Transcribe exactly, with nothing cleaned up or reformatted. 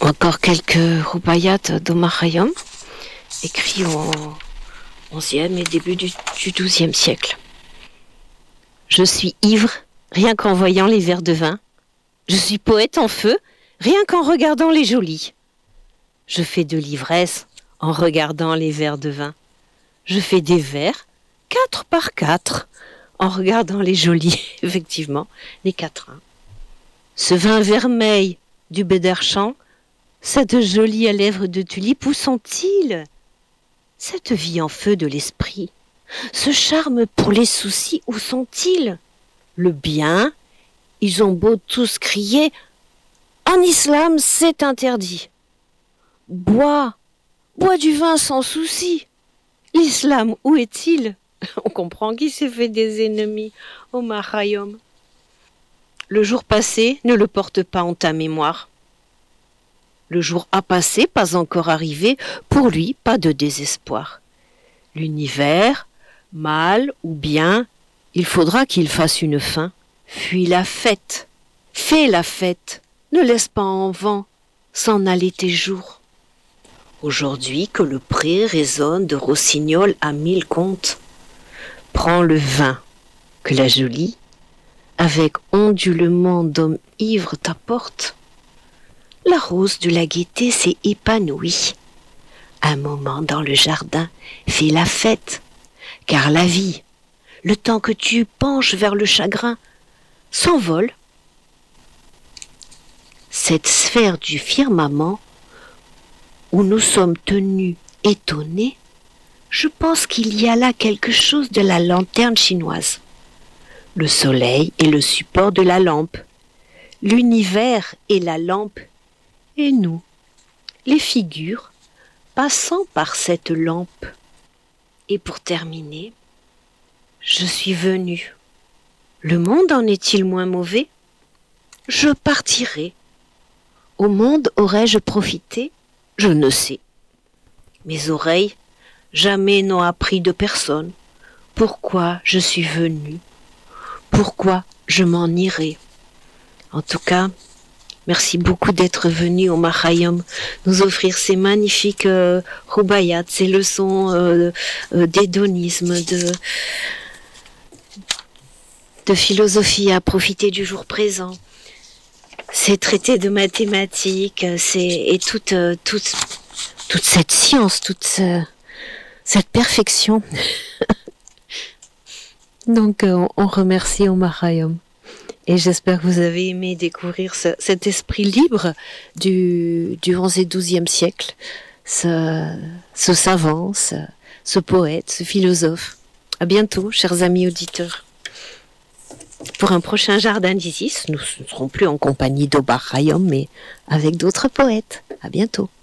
Encore quelques rubayat d'Omar Khayyam, écrits au onzième et début du, du douzième siècle. Je suis ivre, rien qu'en voyant les verres de vin. Je suis poète en feu, rien qu'en regardant les jolis. Je fais de l'ivresse en regardant les verres de vin. Je fais des vers, quatre par quatre, en regardant les jolis, effectivement, les quatrains. Ce vin vermeil du Bederchamp, cette jolie à lèvres de tulipe, où sont-ils? Cette vie en feu de l'esprit, ce charme pour les soucis, où sont-ils? Le bien, ils ont beau tous crier, en islam c'est interdit. Bois, bois du vin sans souci. L'islam, où est-il? On comprend qui s'est fait des ennemis, Omar Khayyam. Le jour passé ne le porte pas en ta mémoire. Le jour a passé, pas encore arrivé, pour lui, pas de désespoir. L'univers, mal ou bien, il faudra qu'il fasse une fin. Fuis la fête, fais la fête, ne laisse pas en vent s'en aller tes jours. Aujourd'hui que le pré résonne de rossignol à mille contes, prends le vin que la jolie, avec ondulement d'homme ivre t'apporte. La rose de la gaieté s'est épanouie. Un moment dans le jardin, fais la fête, car la vie, le temps que tu penches vers le chagrin, s'envole. Cette sphère du firmament, où nous sommes tenus étonnés, je pense qu'il y a là quelque chose de la lanterne chinoise. Le soleil est le support de la lampe, l'univers est la lampe, et nous, les figures, passant par cette lampe. Et pour terminer, je suis venu. Le monde en est-il moins mauvais? Je partirai. Au monde aurais-je profité? Je ne sais. Mes oreilles jamais n'ont appris de personne pourquoi je suis venu, pourquoi je m'en irai. En tout cas, merci beaucoup d'être venu, Omar Khayyam, nous offrir ces magnifiques euh, rubayat, ces leçons euh, euh, d'hédonisme, de, de philosophie à profiter du jour présent. Ces traités de mathématiques, c'est, et toute, euh, toute, toute cette science, toute ce, cette perfection. Donc, euh, on remercie Omar Khayyam. Et j'espère que vous avez aimé découvrir ce, cet esprit libre du, du onzième et douzième siècle, ce, ce savant, ce, ce poète, ce philosophe. À bientôt, chers amis auditeurs. Pour un prochain Jardin d'Isis, nous ne serons plus en compagnie d'Omar Khayyam, mais avec d'autres poètes. À bientôt.